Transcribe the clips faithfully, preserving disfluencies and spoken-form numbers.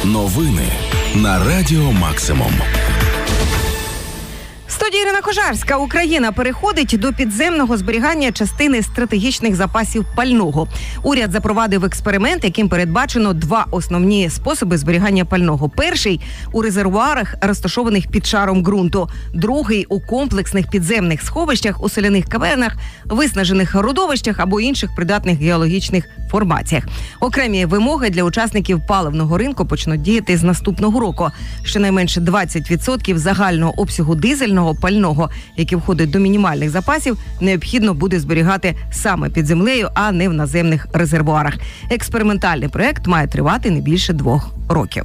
Новини на Радіо Максимум. Студія Ірина Кожарська. Україна переходить до підземного зберігання частини стратегічних запасів пального. Уряд запровадив експеримент, яким передбачено два основні способи зберігання пального. Перший – у резервуарах, розташованих під шаром ґрунту. Другий – у комплексних підземних сховищах, у соляних кавернах, виснажених родовищах або інших придатних геологічних формаціях. Окремі вимоги для учасників паливного ринку почнуть діяти з наступного року. Щонайменше двадцять відсотків загального обсягу дизельного пального, який входить до мінімальних запасів, необхідно буде зберігати саме під землею, а не в наземних резервуарах. Експериментальний проект має тривати не більше двох років.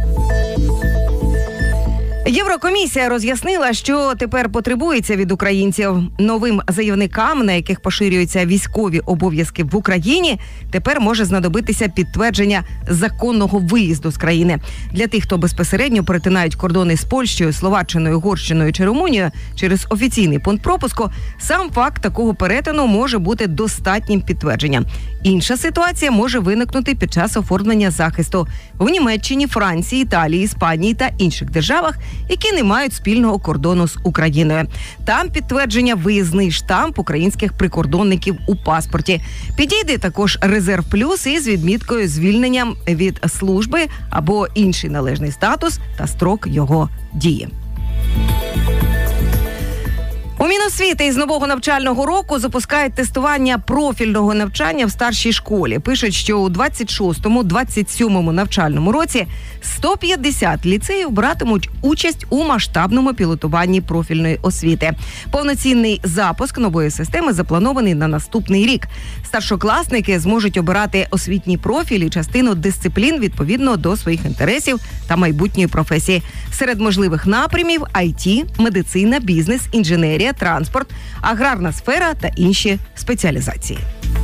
Єврокомісія роз'яснила, що тепер потребується від українців. Новим заявникам, на яких поширюються військові обов'язки в Україні, тепер може знадобитися підтвердження законного виїзду з країни. Для тих, хто безпосередньо перетинають кордони з Польщею, Словаччиною, Угорщиною чи Румунією через офіційний пункт пропуску, сам факт такого перетину може бути достатнім підтвердженням. Інша ситуація може виникнути під час оформлення захисту в Німеччині, Франції, Італії, Іспанії та інших державах, які не мають спільного кордону з Україною. Там підтвердження виїзний штамп українських прикордонників у паспорті. Підійде також резерв плюс із відміткою звільненням від служби або інший належний статус та строк його дії. У Міносвіти із нового навчального року запускають тестування профільного навчання в старшій школі. Пишуть, що у двадцять шостому - двадцять сьомому навчальному році сто п'ятдесят ліцеїв братимуть участь у масштабному пілотуванні профільної освіти. Повноцінний запуск нової системи запланований на наступний рік. Старшокласники зможуть обирати освітній профіль і частину дисциплін відповідно до своїх інтересів та майбутньої професії. Серед можливих напрямів – ай ті, медицина, бізнес, інженерія, транспорт, аграрна сфера та інші спеціалізації.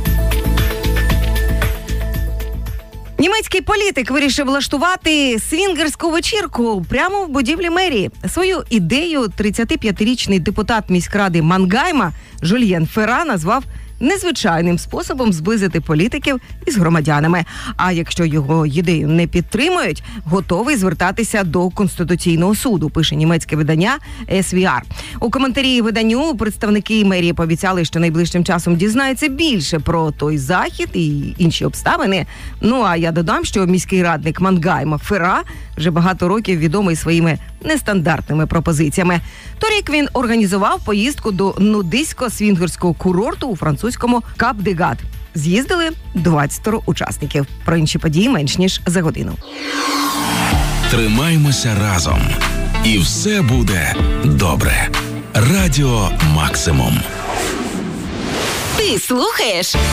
Німецький політик вирішив влаштувати свінгерську вечірку прямо в будівлі мерії. Свою ідею тридцятип'ятирічний депутат міськради Мангайма Жюльєн Фера назвав незвичайним способом зблизити політиків із громадянами. А якщо його ідею не підтримують, готовий звертатися до Конституційного суду, пише німецьке видання ес ві ар. У коментарі виданню представники мерії пообіцяли, що найближчим часом дізнаються більше про той захід і інші обставини. Ну, а я додам, що міський радник Мангайма Фера вже багато років відомий своїми нестандартними пропозиціями. Торік він організував поїздку до нудистсько-свінгерського курорту у французькому Кап-де-Гат. З'їздили двадцять учасників. Про інші події менш ніж за годину. Тримаймося разом. І все буде добре. Радіо Максимум. Ти слухаєш